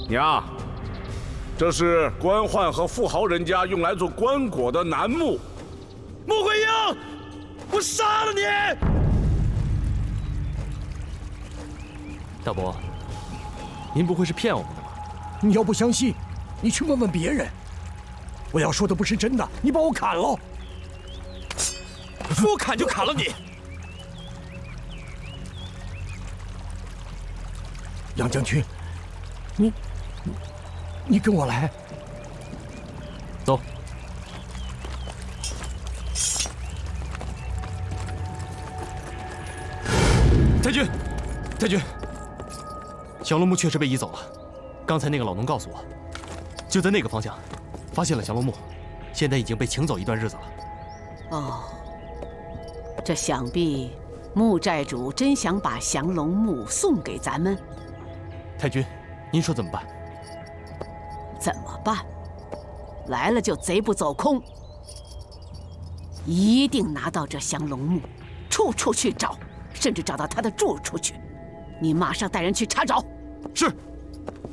娘，这是官宦和富豪人家用来做棺椁的楠木。穆桂英，我杀了你！ 大伯，您不会是骗我们的吧？ 你要不相信，你去问问别人。我要说的不是真的，你把我砍了。 说砍就砍了你！ 杨将军，你跟我来。 走。太君，降龙木确实被移走了。刚才那个老农告诉我，就在那个方向，发现了降龙木，现在已经被请走一段日子了。 哦，这想必穆寨主真想把降龙木送给咱们。 太君，您说怎么办？ 怎么办？来了就贼不走空，一定拿到这降龙木，处处去找，甚至找到他的住处去。你马上带人去查找。 是。